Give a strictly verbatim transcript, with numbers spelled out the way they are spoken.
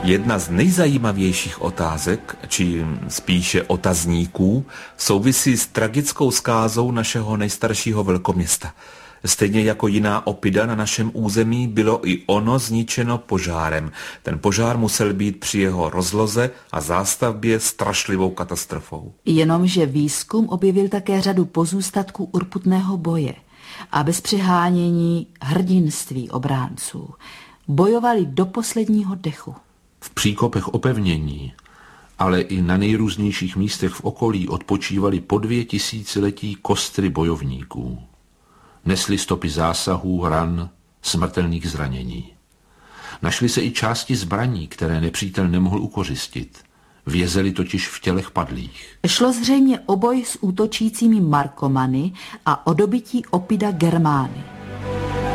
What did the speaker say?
Jedna z nejzajímavějších otázek, či spíše otazníků, souvisí s tragickou zkázou našeho nejstaršího velkoměsta. Stejně jako jiná oppida na našem území bylo i ono zničeno požárem. Ten požár musel být při jeho rozloze a zástavbě strašlivou katastrofou. Jenomže výzkum objevil také řadu pozůstatků urputného boje a bez přehánění hrdinství obránců. Bojovali do posledního dechu. V příkopech opevnění, ale i na nejrůznějších místech v okolí odpočívali po dvě tisíciletí kostry bojovníků. Nesli stopy zásahů, ran, smrtelných zranění. Našly se i části zbraní, které nepřítel nemohl ukořistit. Vězely totiž v tělech padlých. Šlo zřejmě o boj s útočícími Markomany a o dobytí oppida Germány.